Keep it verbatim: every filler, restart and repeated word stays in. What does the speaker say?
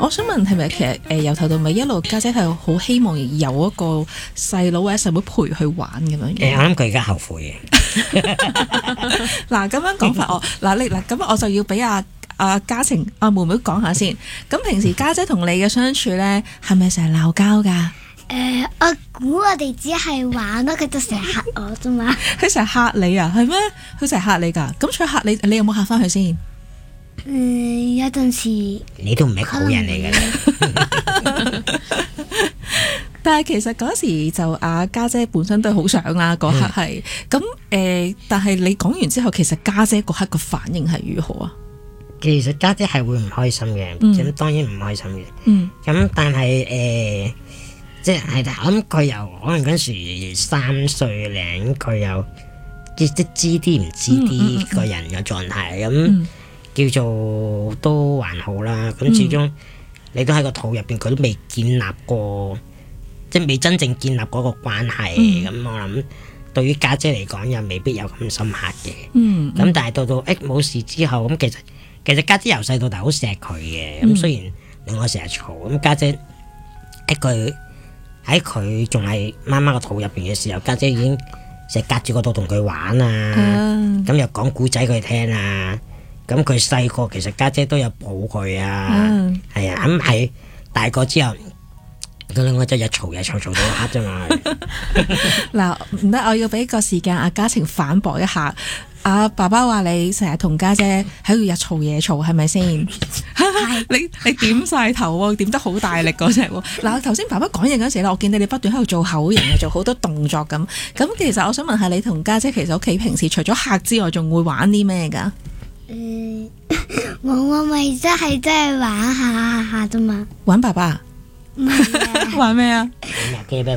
我想問係咪其實誒由頭到尾一路家姐係好希望有一個細佬或者細妹陪佢玩咁樣？ 誒，我諗佢而家後悔嘅。 嗱咁樣講法我嗱你嗱咁我就要俾阿阿嘉晴阿妹妹講下先。咁平時家姐同你嘅相處咧，係咪成日鬧交㗎？ 誒，我估我哋只係玩咯，佢就成日嚇我啫嘛。 佢成日嚇你啊？係咩？佢成日嚇你㗎？咁除咗嚇你，你有冇嚇翻佢先？ 嗯，有陣時你都唔係好人嚟嘅。 但係其實嗰時就阿家姐本身都好想啦，嗰刻係咁誒。但係你講完之後，其實家姐嗰刻個反應係如何啊？ 其實家姐係會唔開心嘅，咁、嗯、當然唔開心嘅。 嗯， 咁但係誒。呃即係，我諗佢又可能嗰時三歲零，佢又即即知啲唔知啲個人嘅狀態，咁、嗯、叫做都還好啦。咁、嗯、始終你都喺個肚入邊，佢都未建立過，即係未真正建立嗰個關係。咁、嗯、我諗對於家姐嚟講，又未必有咁深刻嘅。咁、嗯嗯、但係到到誒冇事之後，咁其實其實家姐由細到大好錫佢嘅。咁、嗯、雖然兩個成日嘈，咁家姐一句。喺佢仲係媽媽個肚入邊嘅時候，家姐，姐已經成日隔住個肚同佢玩啊，咁、uh, 又講古仔佢聽啊，咁佢細個其實家姐，姐都有抱佢啊，係、uh, 啊，咁係大個之後，佢兩個就日嘈日嘈嘈到黑啫嘛。 嗱，唔得，我要俾個時間阿嘉晴反駁一下。阿爸爸話你成日同家姐喺度日嘈夜嘈，係咪先？你你點晒頭喎，點得好大力嗰隻喎。嗱，頭先爸爸講嘢嗰時咧，我見到你不斷喺度做口型啊，做好多動作咁。咁其實我想問下你同家姐，其實屋企平時除咗客之外，仲會玩啲咩㗎？ 嗯，我我咪真係真係玩下下啫嘛。 玩爸爸？玩咩啊？